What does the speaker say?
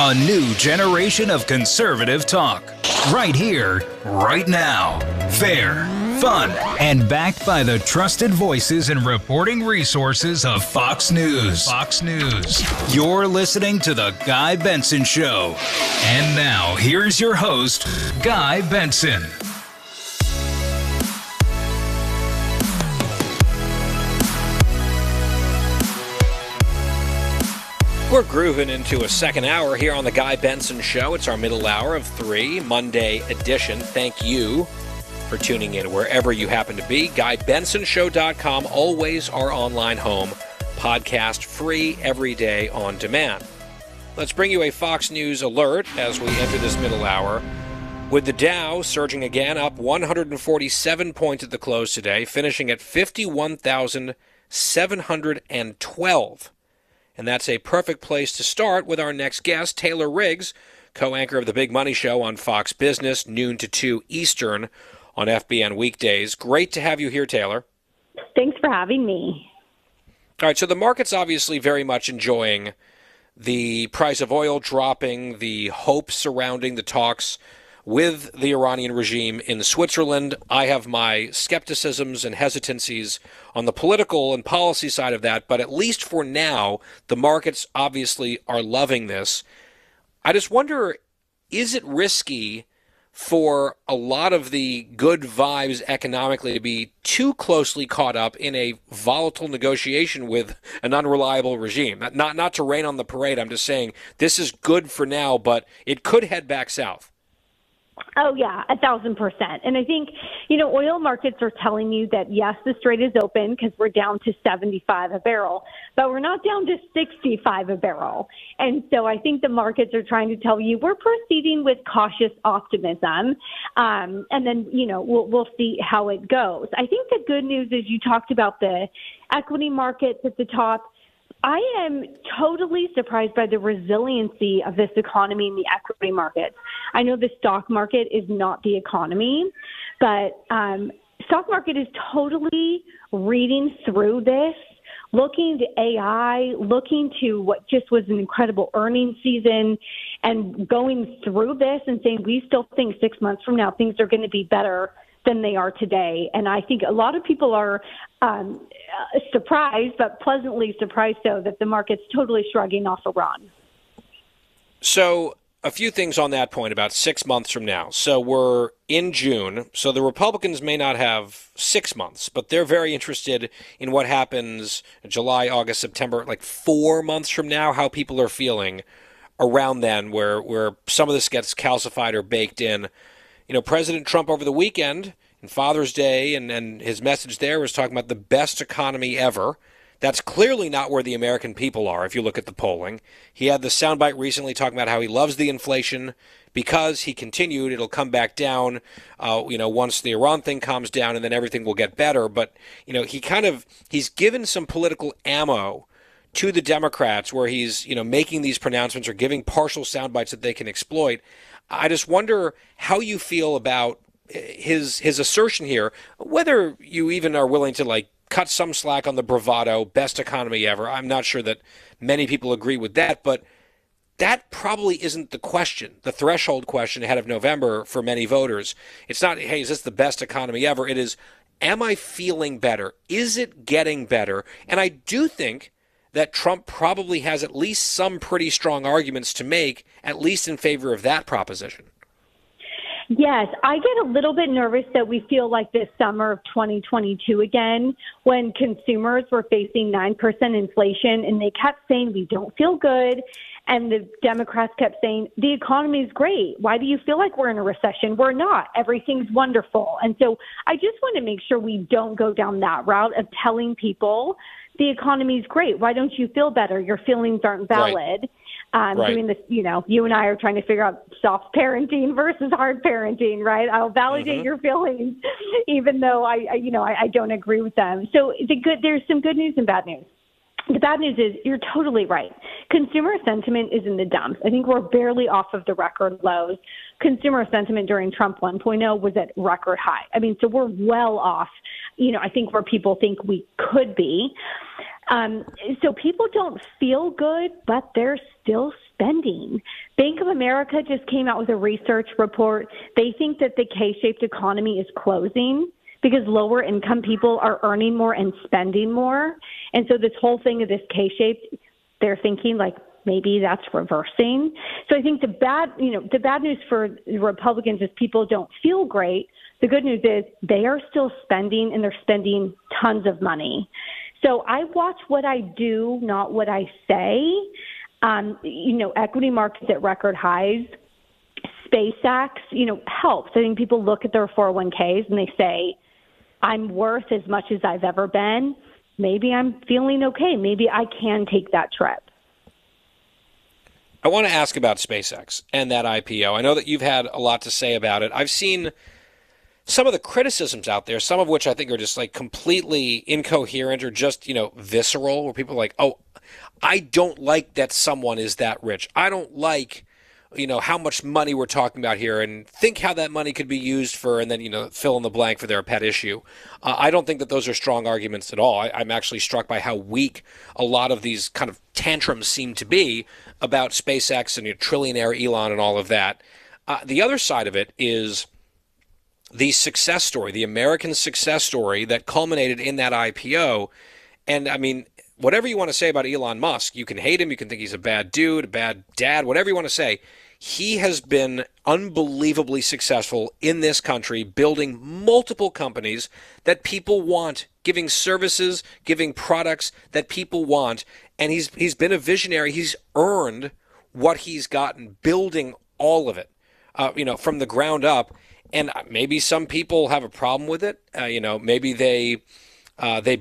A new generation of conservative talk. Right here, right now. Fair, fun, and backed by the trusted voices and reporting resources of Fox News. Fox News. You're listening to The Guy Benson Show. And now, here's your host, Guy Benson. We're grooving into a second hour here on The Guy Benson Show. It's our middle hour of 3, Monday edition. Thank you for tuning in wherever you happen to be. GuyBensonShow.com, always our online home. Podcast free every day on demand. Let's bring you a Fox News alert as we enter this middle hour. With the Dow surging again, up 147 points at the close today, finishing at 51,712. And that's a perfect place to start with our next guest, Taylor Riggs, co-anchor of The Big Money Show on Fox Business, noon to 2 Eastern on FBN weekdays. Great to have you here, Taylor. Thanks for having me. All right, so the market's obviously very much enjoying the price of oil dropping, the hope surrounding the talks with the Iranian regime in Switzerland. I have my skepticisms and hesitancies on the political and policy side of that, but at least for now, the markets obviously are loving this. I just wonder, is it risky for a lot of the good vibes economically to be too closely caught up in a volatile negotiation with an unreliable regime? Not to rain on the parade, I'm just saying this is good for now, but it could head back south. Oh, yeah, 1,000%. And I think, oil markets are telling you that, yes, the Strait is open because we're down to 75 a barrel, but we're not down to 65 a barrel. And so I think the markets are trying to tell you we're proceeding with cautious optimism. And then, we'll see how it goes. I think the good news is you talked about the equity markets at the top. I am totally surprised by the resiliency of this economy in the equity markets. I know the stock market is not the economy, but stock market is totally reading through this, looking to AI, looking to what just was an incredible earnings season, and going through this and saying we still think 6 months from now things are going to be better than they are today. And I think a lot of people are surprised, but pleasantly surprised, so that the market's totally shrugging off Iran. So a few things on that point about 6 months from now. So we're in June, so the Republicans may not have 6 months, but they're very interested in what happens July, August, September, like 4 months from now, how people are feeling around then, where some of this gets calcified or baked in. President Trump over the weekend and Father's Day and his message there was talking about the best economy ever. That's clearly not where the American people are if you look at the polling. He had the soundbite recently talking about how he loves the inflation because he continued, it'll come back down, once the Iran thing calms down, and then everything will get better. But, he's given some political ammo to the Democrats where he's, making these pronouncements or giving partial soundbites that they can exploit. I just wonder how you feel about his assertion here, whether you even are willing to cut some slack on the bravado, best economy ever. I'm not sure that many people agree with that, but that probably isn't the question, the threshold question ahead of November for many voters. It's not, hey, is this the best economy ever? It is, am I feeling better? Is it getting better? And I do think that Trump probably has at least some pretty strong arguments to make, at least in favor of that proposition. Yes, I get a little bit nervous that we feel like this summer of 2022 again, when consumers were facing 9% inflation and they kept saying, we don't feel good. And the Democrats kept saying, the economy is great. Why do you feel like we're in a recession? We're not. Everything's wonderful. And so I just want to make sure we don't go down that route of telling people the economy is great. Why don't you feel better? Your feelings aren't valid. Right. Doing this, you and I are trying to figure out soft parenting versus hard parenting, right? I'll validate your feelings, even though I don't agree with them. So there's some good news and bad news. The bad news is you're totally right. Consumer sentiment is in the dumps. I think we're barely off of the record lows. Consumer sentiment during Trump 1.0 was at record high. So we're well off, I think where people think we could be. So people don't feel good, but they're still spending. Bank of America just came out with a research report. They think that the K-shaped economy is closing because lower income people are earning more and spending more. And so this whole thing of this K-shaped, they're thinking like maybe that's reversing. So I think the bad news for Republicans is people don't feel great. The good news is they are still spending, and they're spending tons of money. So I watch what I do, not what I say. Equity markets at record highs. SpaceX, helps. I think people look at their 401ks and they say, I'm worth as much as I've ever been. Maybe I'm feeling okay. Maybe I can take that trip. I want to ask about SpaceX and that IPO. I know that you've had a lot to say about it. I've seen some of the criticisms out there, some of which I think are just like completely incoherent or just, visceral, where people are like, oh, I don't like that someone is that rich. I don't like, how much money we're talking about here, and think how that money could be used for, and then, fill in the blank for their pet issue. I don't think that those are strong arguments at all. I'm actually struck by how weak a lot of these kind of tantrums seem to be about SpaceX and trillionaire Elon and all of that. The other side of it is the success story, the American success story that culminated in that IPO. And I mean, whatever you want to say about Elon Musk, you can hate him, you can think he's a bad dude, a bad dad, whatever you want to say. He has been unbelievably successful in this country, building multiple companies that people want, giving services, giving products that people want. And he's been a visionary. He's earned what he's gotten, building all of it, from the ground up. And maybe some people have a problem with it. Maybe they